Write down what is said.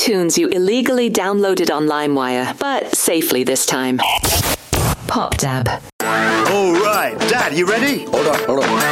tunes you illegally downloaded on LimeWire, but safely this time. Pop Dab. All right, Dad, you ready? Hold on.